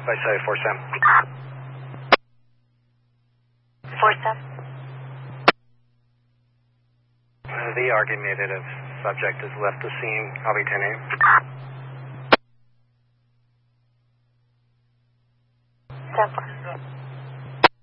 by say 47. 47. The argumentative subject has left the scene. I'll be 10 10.